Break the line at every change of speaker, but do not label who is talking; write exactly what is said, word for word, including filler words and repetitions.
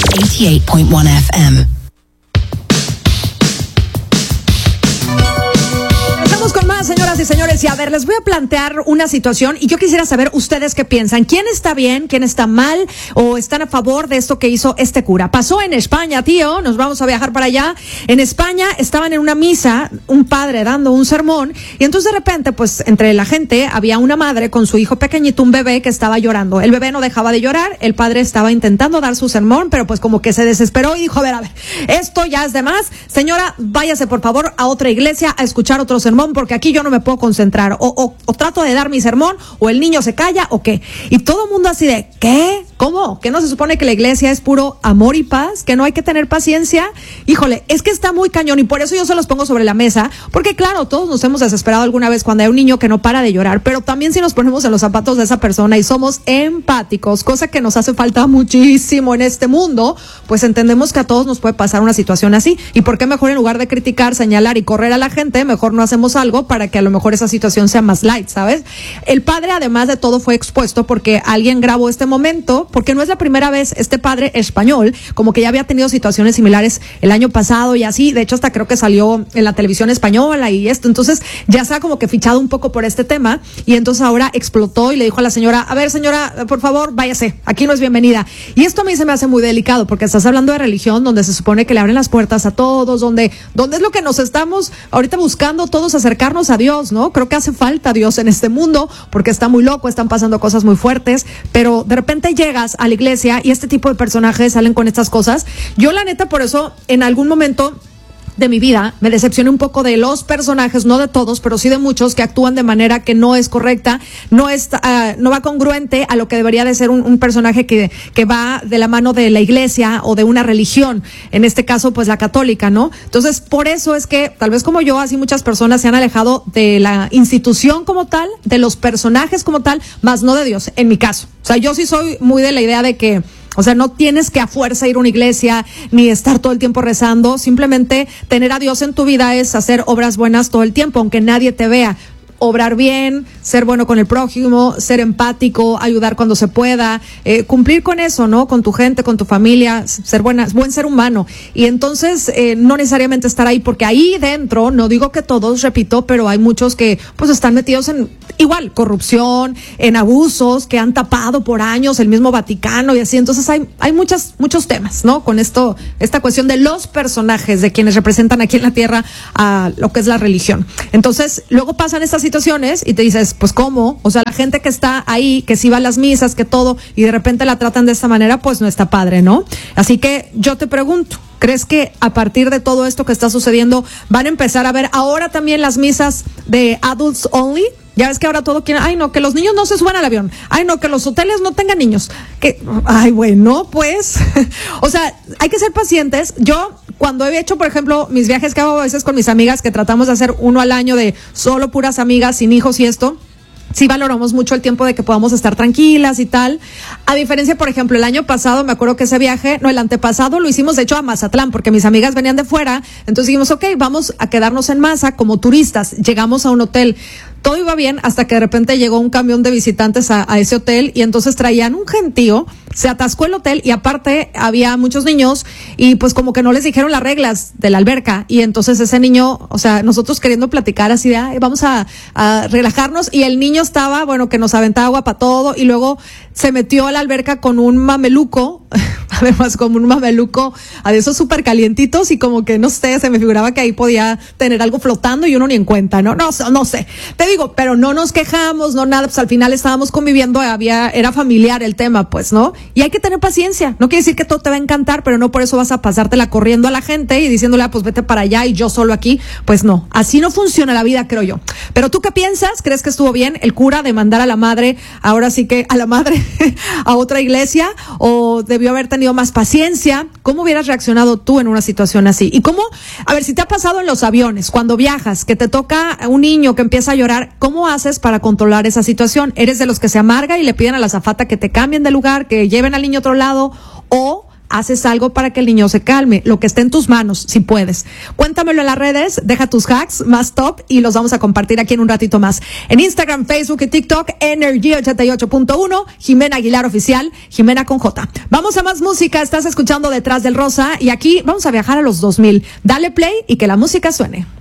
eighty-eight point one F M.
Con más, señoras y señores, y a ver, les voy a plantear una situación y yo quisiera saber ustedes qué piensan. ¿Quién está bien, quién está mal o están a favor de esto que hizo este cura? Pasó en España, tío, nos vamos a viajar para allá. En España estaban en una misa, un padre dando un sermón y entonces de repente, pues, entre la gente había una madre con su hijo pequeñito, un bebé que estaba llorando. El bebé no dejaba de llorar, el padre estaba intentando dar su sermón, pero pues como que se desesperó y dijo, a ver, a ver, esto ya es de más. Señora, váyase por favor a otra iglesia a escuchar otro sermón, porque aquí yo no me puedo concentrar, o, o, o trato de dar mi sermón, o el niño se calla, o qué. Y todo el mundo así de, ¿qué? ¿Cómo? ¿Que no se supone que la iglesia es puro amor y paz? ¿Que no hay que tener paciencia? Híjole, es que está muy cañón y por eso yo se los pongo sobre la mesa, porque claro, todos nos hemos desesperado alguna vez cuando hay un niño que no para de llorar, pero también si nos ponemos en los zapatos de esa persona y somos empáticos, cosa que nos hace falta muchísimo en este mundo, pues entendemos que a todos nos puede pasar una situación así. ¿Y por qué mejor en lugar de criticar, señalar y correr a la gente, mejor no hacemos algo para que a lo mejor esa situación sea más light, ¿sabes? El padre, además de todo, fue expuesto porque alguien grabó este momento, porque no es la primera vez. Este padre español, como que ya había tenido situaciones similares el año pasado y así, de hecho hasta creo que salió en la televisión española y esto, entonces ya se ha como que fichado un poco por este tema y entonces ahora explotó y le dijo a la señora, a ver señora, por favor, váyase, aquí no es bienvenida. Y esto a mí se me hace muy delicado porque estás hablando de religión donde se supone que le abren las puertas a todos, donde, donde es lo que nos estamos ahorita buscando todos, acercarnos a Dios, ¿no? Creo que hace falta Dios en este mundo porque está muy loco, están pasando cosas muy fuertes, pero de repente llegas a la iglesia y este tipo de personajes salen con estas cosas. Yo la neta por eso en algún momento de mi vida me decepcioné un poco de los personajes, no de todos, pero sí de muchos que actúan de manera que no es correcta, no es, uh, no va congruente a lo que debería de ser un, un personaje que, que va de la mano de la iglesia o de una religión, en este caso pues la católica, ¿no? Entonces por eso es que tal vez como yo, así muchas personas se han alejado de la institución como tal, de los personajes como tal, más no de Dios, en mi caso. O sea, yo sí soy muy de la idea de que o sea, no tienes que a fuerza ir a una iglesia ni estar todo el tiempo rezando. Simplemente tener a Dios en tu vida es hacer obras buenas todo el tiempo, aunque nadie te vea. Obrar bien, ser bueno con el prójimo, ser empático, ayudar cuando se pueda, eh, cumplir con eso, ¿no? Con tu gente, con tu familia, ser buena, buen ser humano. Y entonces, eh, no necesariamente estar ahí, porque ahí dentro, no digo que todos, repito, pero hay muchos que, pues, están metidos en, igual, corrupción, en abusos, que han tapado por años el mismo Vaticano y así. Entonces hay, hay muchas, muchos temas, ¿no? Con esto, esta cuestión de los personajes, de quienes representan aquí en la tierra a lo que es la religión. Entonces, luego pasan estas situaciones y te dices, pues ¿cómo? O sea, la gente que está ahí, que sí va a las misas, que todo, y de repente la tratan de esta manera, pues no está padre, ¿no? Así que yo te pregunto, ¿crees que a partir de todo esto que está sucediendo van a empezar a ver ahora también las misas de adults only? Ya ves que ahora todo quiere, ay no, que los niños no se suban al avión, ay no, que los hoteles no tengan niños, que, ay bueno, pues, o sea, hay que ser pacientes. Yo, cuando he hecho, por ejemplo, mis viajes que hago a veces con mis amigas, que tratamos de hacer uno al año de solo puras amigas, sin hijos y esto, sí valoramos mucho el tiempo de que podamos estar tranquilas y tal. A diferencia, por ejemplo, el año pasado, me acuerdo que ese viaje, no, el antepasado lo hicimos de hecho a Mazatlán, porque mis amigas venían de fuera, entonces dijimos, ok, vamos a quedarnos en Maza como turistas. Llegamos a un hotel, todo iba bien hasta que de repente llegó un camión de visitantes a, a ese hotel y entonces traían un gentío, se atascó el hotel y aparte había muchos niños y pues como que no les dijeron las reglas de la alberca y entonces ese niño, o sea, nosotros queriendo platicar así de, ay, vamos a, a relajarnos y el niño estaba, bueno, que nos aventaba agua para todo y luego se metió a la alberca con un mameluco, además como un mameluco de esos súper calientitos y como que no sé, se me figuraba que ahí podía tener algo flotando y uno ni en cuenta, ¿no? No, no sé, te digo, pero no nos quejamos, no nada, pues al final estábamos conviviendo, había, era familiar el tema, pues, ¿no? Y hay que tener paciencia, no quiere decir que todo te va a encantar, pero no por eso vas a pasártela corriendo a la gente y diciéndole, ah, pues vete para allá y yo solo aquí, pues no, así no funciona la vida, creo yo. Pero ¿tú qué piensas? ¿Crees que estuvo bien el cura de mandar a la madre, ahora sí que a la madre, a otra iglesia, o debió haber tenido más paciencia? ¿Cómo hubieras reaccionado tú en una situación así? Y cómo, a ver, si te ha pasado en los aviones, cuando viajas, que te toca un niño que empieza a llorar, ¿cómo haces para controlar esa situación? ¿Eres de los que se amarga y le piden a la azafata que te cambien de lugar, que lleven al niño a otro lado, o haces algo para que el niño se calme, lo que esté en tus manos, si puedes. Cuéntamelo en las redes, deja tus hacks más top y los vamos a compartir aquí en un ratito más. En Instagram, Facebook y TikTok, Energy ochenta y ocho punto uno, Jimena Aguilar Oficial, Jimena con J. Vamos a más música, estás escuchando Detrás del Rosa y aquí vamos a viajar a los dos mil. Dale play y que la música suene.